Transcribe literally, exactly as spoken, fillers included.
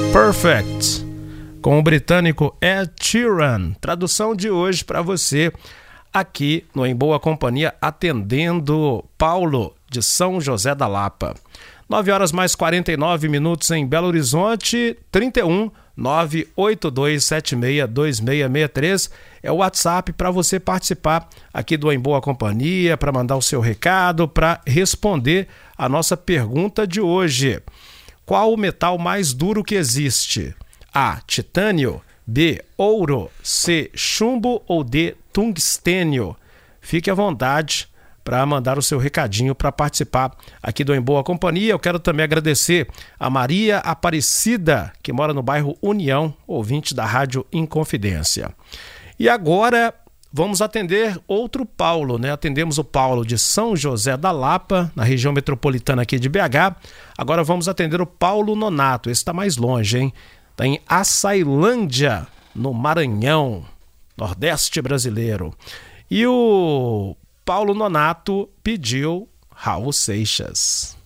Perfect, com o britânico Ed Sheeran. Tradução de hoje para você aqui no Em Boa Companhia, atendendo Paulo de São José da Lapa. nove horas mais quarenta e nove minutos em Belo Horizonte, trinta e um, nove oito dois sete seis dois seis seis três é o WhatsApp para você participar aqui do Em Boa Companhia, para mandar o seu recado, para responder a nossa pergunta de hoje. Qual o metal mais duro que existe? A, titânio, B, ouro, C, chumbo ou D, tungstênio? Fique à vontade para mandar o seu recadinho para participar aqui do Em Boa Companhia. Eu quero também agradecer a Maria Aparecida, que mora no bairro União, ouvinte da Rádio Inconfidência. E agora vamos atender outro Paulo, né? Atendemos o Paulo de São José da Lapa, na região metropolitana aqui de B H. Agora vamos atender o Paulo Nonato. Esse está mais longe, hein? Está em Açailândia, no Maranhão, Nordeste brasileiro. E o Paulo Nonato pediu Raul Seixas.